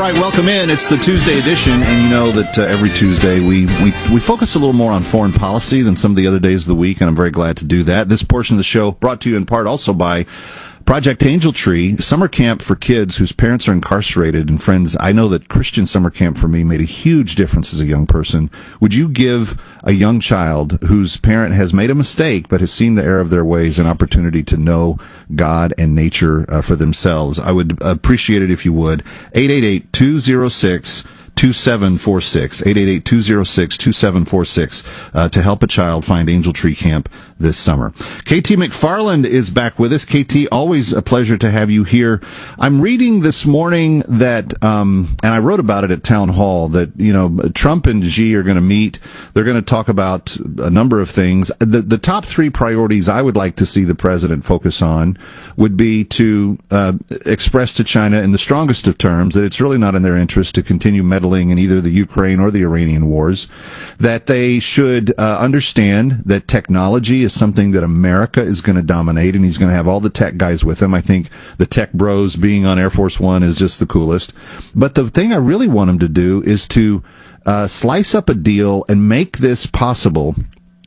right, welcome in. It's the Tuesday edition, and you know that every Tuesday we focus a little more on foreign policy than some of the other days of the week, and I'm very glad to do that. This portion of the show brought to you in part also by Project Angel Tree, summer camp for kids whose parents are incarcerated. And friends, I know that Christian summer camp for me made a huge difference as a young person. Would you give a young child whose parent has made a mistake but has seen the error of their ways an opportunity to know God and nature for themselves? I would appreciate it if you would. 888-206-2746, 888-206-2746, to help a child find Angel Tree Camp this summer. KT McFarland is back with us. KT, always a pleasure to have you here. I'm reading this morning that, and I wrote about it at Town Hall, that, you know, Trump and Xi are going to meet. They're going to talk about a number of things. The top three priorities I would like to see the president focus on would be to express to China in the strongest of terms that it's really not in their interest to continue meddling in either the Ukraine or the Iranian wars, that they should understand that technology is something that America is going to dominate, and he's going to have all the tech guys with him. I think the tech bros being on Air Force One is just the coolest. But the thing I really want him to do is to slice up a deal and make this possible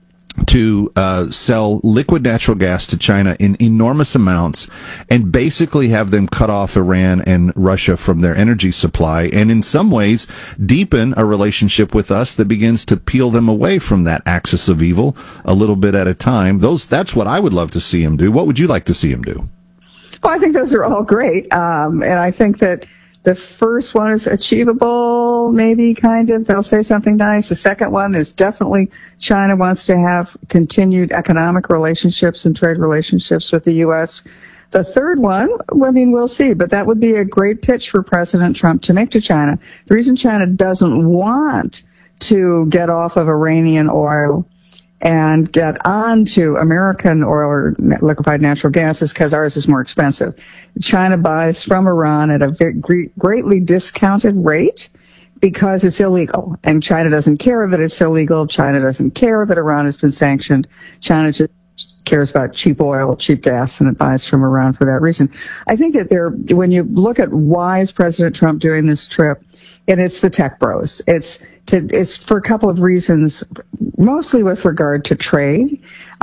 to sell liquid natural gas to China in enormous amounts and basically have them cut off Iran and Russia from their energy supply, and in some ways deepen a relationship with us that begins to peel them away from that axis of evil a little bit at a time. That's what I would love to see him do. What would you like to see him do? Well, I think those are all great. And I think that the first one is achievable, maybe, kind of. They'll say something nice. The second one is definitely China wants to have continued economic relationships and trade relationships with the U.S. The third one, I mean, we'll see, but that would be a great pitch for President Trump to make to China. The reason China doesn't want to get off of Iranian oil and get onto American oil or liquefied natural gas is because ours is more expensive. China buys from Iran at a greatly discounted rate because it's illegal. And China doesn't care that it's illegal. China doesn't care that Iran has been sanctioned. China just cares about cheap oil, cheap gas, and it buys from Iran for that reason. I think that when you look at why is President Trump doing this trip, and it's the tech bros. It's for a couple of reasons, mostly with regard to trade.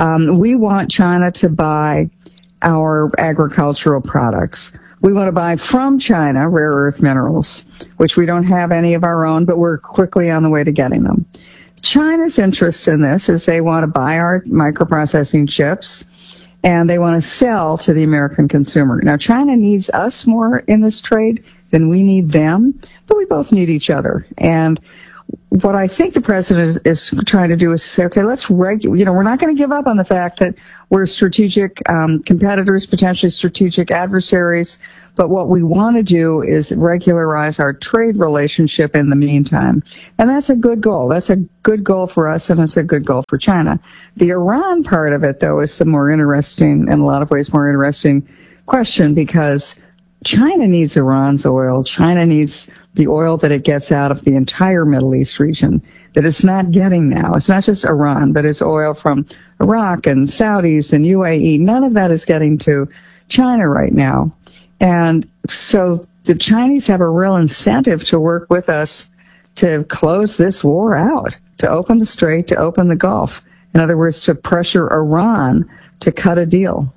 We want China to buy our agricultural products. We want to buy from China rare earth minerals, which we don't have any of our own, but we're quickly on the way to getting them. China's interest in this is they want to buy our microprocessing chips, and they want to sell to the American consumer. Now, China needs us more in this trade than we need them, but we both need each other. And what I think the president is trying to do is say, okay, let's we're not going to give up on the fact that we're strategic competitors, potentially strategic adversaries, but what we want to do is regularize our trade relationship in the meantime. And that's a good goal. That's a good goal for us, and it's a good goal for China. The Iran part of it, though, is the more interesting, in a lot of ways more interesting question, because China needs Iran's oil. China needs the oil that it gets out of the entire Middle East region that it's not getting now. It's not just Iran, but it's oil from Iraq and Saudis and UAE. None of that is getting to China right now. And so the Chinese have a real incentive to work with us to close this war out, to open the Strait, to open the Gulf. In other words, to pressure Iran to cut a deal.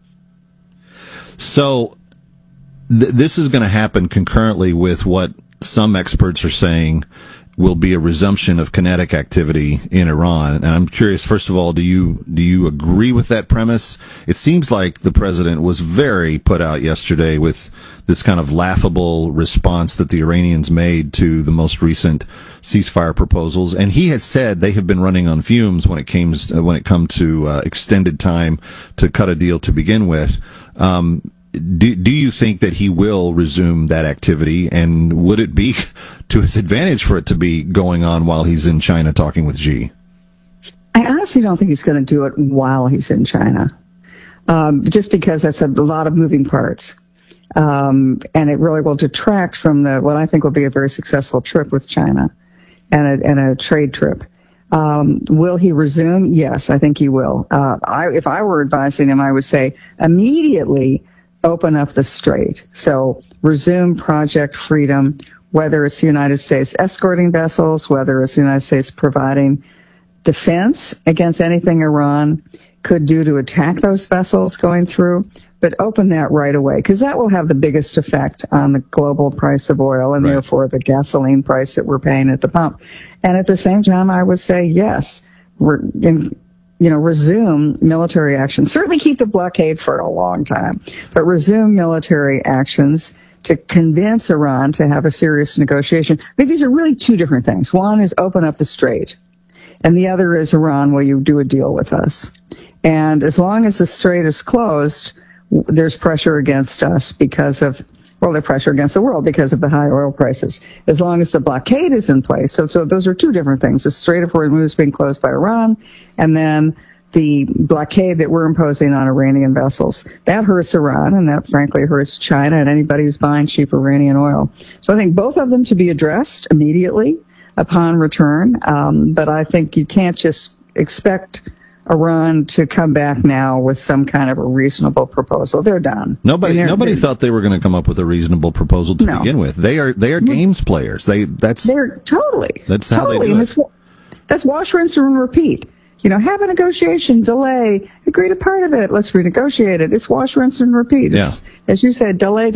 So this is going to happen concurrently with what some experts are saying will be a resumption of kinetic activity in Iran. And I'm curious, first of all, do you agree with that premise? It seems like the president was very put out yesterday with this kind of laughable response that the Iranians made to the most recent ceasefire proposals. And he has said they have been running on fumes when it comes to extended time to cut a deal to begin with. Do you think that he will resume that activity, and would it be to his advantage for it to be going on while he's in China talking with Xi? I honestly don't think he's going to do it while he's in China, just because that's a lot of moving parts, and it really will detract from what I think will be a very successful trip with China and a trade trip. Will he resume? Yes, I think he will. If I were advising him, I would say immediately open up the Strait. So resume Project Freedom, whether it's the United States escorting vessels, whether it's the United States providing defense against anything Iran could do to attack those vessels going through, but open that right away, because that will have the biggest effect on the global price of oil and therefore the gasoline price that we're paying at the pump. And at the same time, I would say, yes, resume military action. Certainly keep the blockade for a long time, but resume military actions to convince Iran to have a serious negotiation. I mean, these are really two different things. One is open up the strait, and the other is, Iran, will you do a deal with us? And as long as the strait is closed, there's pressure against us because of, the pressure against the world because of the high oil prices. As long as the blockade is in place, so those are two different things. The Strait of Hormuz being closed by Iran, and then the blockade that we're imposing on Iranian vessels. That hurts Iran, and that frankly hurts China and anybody who's buying cheap Iranian oil. So I think both of them to be addressed immediately upon return, but I think you can't just expect Iran to come back now with some kind of a reasonable proposal. They're done. Nobody thought they were going to come up with a reasonable proposal to begin with. They are games players. They're totally. That's how they do it. That's wash, rinse, and repeat. Have a negotiation, delay, agree to part of it, let's renegotiate it. It's wash, rinse, and repeat. Yeah. As you said, delay.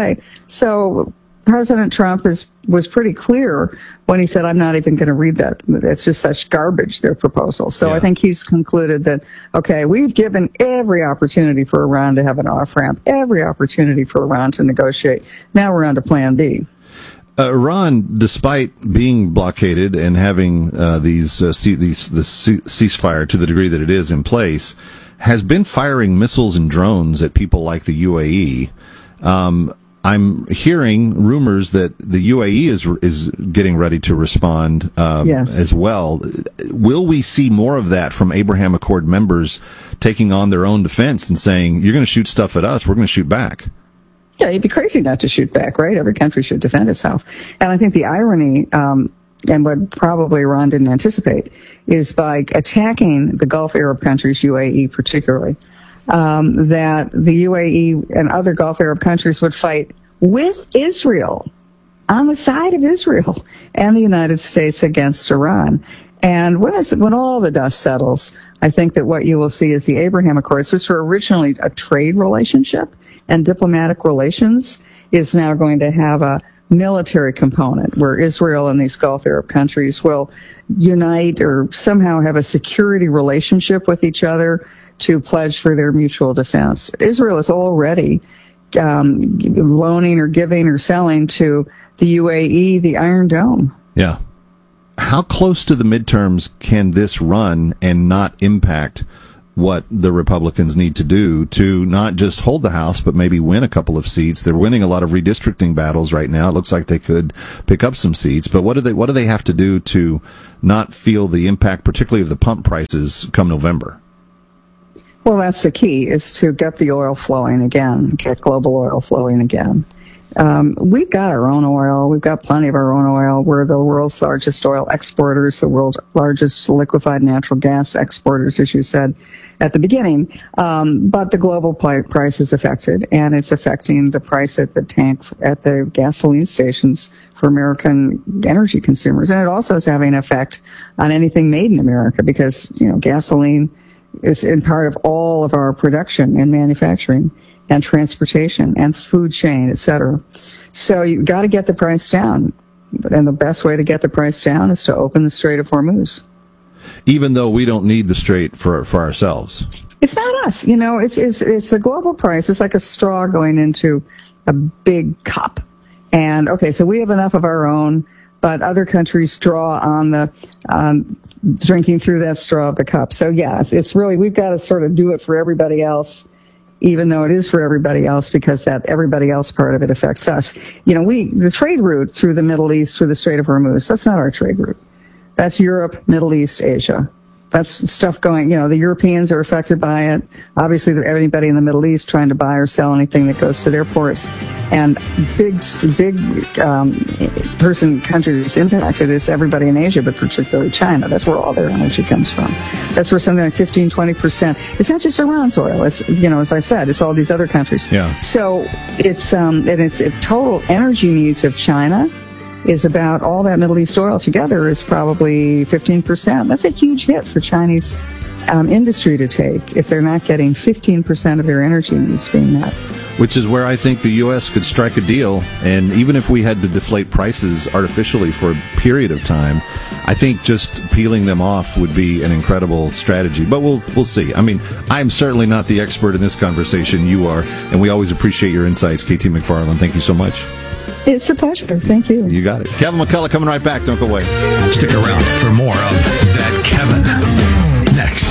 So President Trump was pretty clear when he said, I'm not even going to read that. It's just such garbage, their proposal. So I think he's concluded that, okay, we've given every opportunity for Iran to have an off-ramp, every opportunity for Iran to negotiate. Now we're on to plan B. Iran, despite being blockaded and having the ceasefire to the degree that it is in place, has been firing missiles and drones at people like the UAE. I'm hearing rumors that the UAE is getting ready to respond as well. Will we see more of that from Abraham Accord members taking on their own defense and saying, you're going to shoot stuff at us, we're going to shoot back? Yeah, you'd be crazy not to shoot back, right? Every country should defend itself. And I think the irony, and what probably Iran didn't anticipate, is by attacking the Gulf Arab countries, UAE particularly, that the UAE and other Gulf Arab countries would fight with Israel, on the side of Israel, and the United States against Iran. And when all the dust settles, I think that what you will see is the Abraham Accords, which were originally a trade relationship and diplomatic relations, is now going to have a military component where Israel and these Gulf Arab countries will unite or somehow have a security relationship with each other to pledge for their mutual defense. Israel is already loaning or giving or selling to the UAE the Iron Dome. Yeah. How close to the midterms can this run and not impact what the Republicans need to do to not just hold the House, but maybe win a couple of seats? They're winning a lot of redistricting battles right now. It looks like they could pick up some seats, but what do they have to do to not feel the impact, particularly of the pump prices come November? Well, that's the key, is to get the oil flowing again, get global oil flowing again. We've got our own oil. We've got plenty of our own oil. We're the world's largest oil exporters, the world's largest liquefied natural gas exporters, as you said at the beginning. But the global price is affected, and it's affecting the price at the tank, at the gasoline stations for American energy consumers. And it also is having an effect on anything made in America because, gasoline is in part of all of our production and manufacturing and transportation and food chain, et cetera. So you've got to get the price down. And the best way to get the price down is to open the Strait of Hormuz. Even though we don't need the Strait for ourselves. It's not us. It's the global price. It's like a straw going into a big cup. And okay, so we have enough of our own, but other countries draw on the drinking through that straw of the cup. So yeah, it's really, we've got to sort of do it for everybody else, even though it is for everybody else, because that everybody else part of it affects us. The trade route through the Middle East, through the Strait of Hormuz, that's not our trade route. That's Europe, Middle East, Asia. That's stuff going, the Europeans are affected by it. Obviously, anybody in the Middle East trying to buy or sell anything that goes to their ports. And big country that's impacted is everybody in Asia, but particularly China. That's where all their energy comes from. That's where something like 15-20%. It's not just Iran's oil. It's, as I said, it's all these other countries. Yeah. So it's total energy needs of China is about all that Middle East oil together is probably 15%. That's a huge hit for Chinese industry to take if they're not getting 15% of their energy needs being met. Which is where I think the U.S. could strike a deal. And even if we had to deflate prices artificially for a period of time, I think just peeling them off would be an incredible strategy. But we'll see. I mean, I'm certainly not the expert in this conversation. You are. And we always appreciate your insights. KT McFarland, thank you so much. It's a pleasure. Thank you. You got it. Kevin McCullough coming right back. Don't go away. Stick around for more of That Kevin. Next.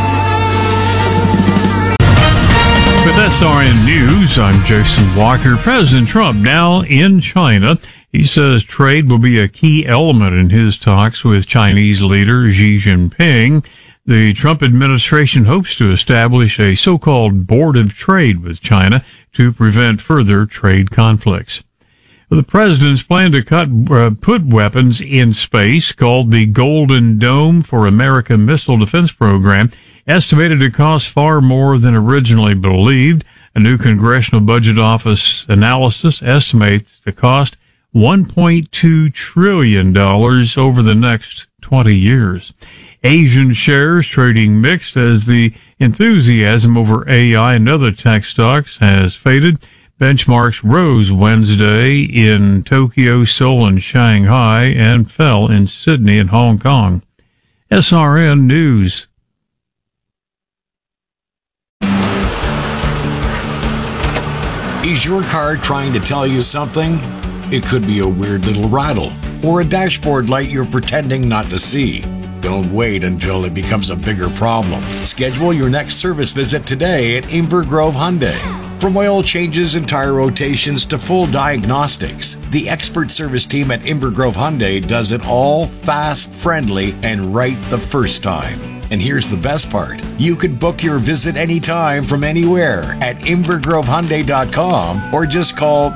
With SRN News, I'm Jason Walker. President Trump now in China. He says trade will be a key element in his talks with Chinese leader Xi Jinping. The Trump administration hopes to establish a so-called board of trade with China to prevent further trade conflicts. The president's plan to put weapons in space, called the Golden Dome for America Missile Defense Program, estimated to cost far more than originally believed. A new Congressional Budget Office analysis estimates the cost $1.2 trillion over the next 20 years. Asian shares trading mixed as the enthusiasm over AI and other tech stocks has faded. Benchmarks rose Wednesday in Tokyo, Seoul, and Shanghai and fell in Sydney and Hong Kong. SRN News. Is your car trying to tell you something? It could be a weird little rattle or a dashboard light you're pretending not to see. Don't wait until it becomes a bigger problem. Schedule your next service visit today at Inver Grove Hyundai. From oil changes and tire rotations to full diagnostics, the expert service team at Inver Grove Hyundai does it all fast, friendly, and right the first time. And here's the best part. You could book your visit anytime from anywhere at invergrovehyundai.com or just call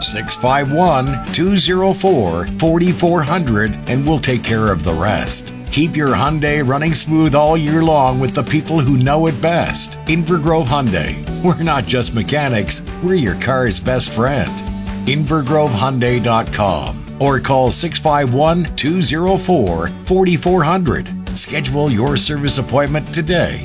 651-204-4400 and we'll take care of the rest. Keep your Hyundai running smooth all year long with the people who know it best. Inver Grove Hyundai. We're not just mechanics, we're your car's best friend. invergrovehyundai.com or call 651-204-4400. Schedule your service appointment today.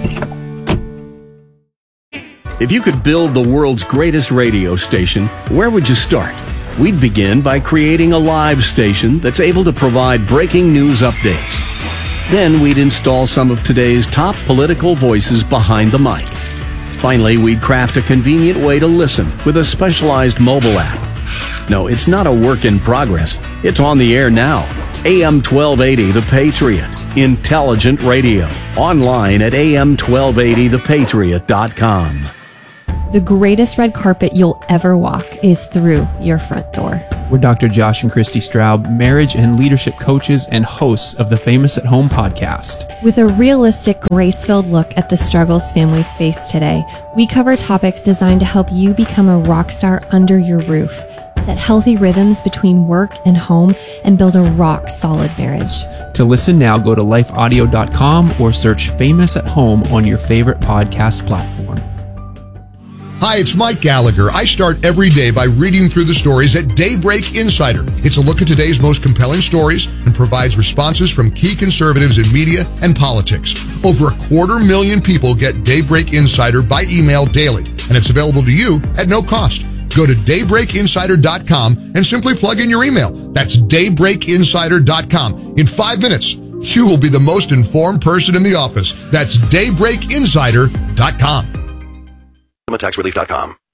If you could build the world's greatest radio station, where would you start? We'd begin by creating a live station that's able to provide breaking news updates. Then we'd install some of today's top political voices behind the mic. Finally, we'd craft a convenient way to listen with a specialized mobile app. No, it's not a work in progress. It's on the air now. AM 1280 The Patriot. Intelligent radio. Online at am1280thepatriot.com. The greatest red carpet you'll ever walk is through your front door. We're Dr. Josh and Christy Straub, marriage and leadership coaches and hosts of the Famous at Home podcast. With a realistic, grace-filled look at the struggles families face today, we cover topics designed to help you become a rock star under your roof, set healthy rhythms between work and home, and build a rock-solid marriage. To listen now, go to lifeaudio.com or search Famous at Home on your favorite podcast platform. Hi, it's Mike Gallagher. I start every day by reading through the stories at Daybreak Insider. It's a look at today's most compelling stories and provides responses from key conservatives in media and politics. Over 250,000 people get Daybreak Insider by email daily, and it's available to you at no cost. Go to daybreakinsider.com and simply plug in your email. That's daybreakinsider.com. In 5 minutes, you will be the most informed person in the office. That's daybreakinsider.com. TaxRelief.com.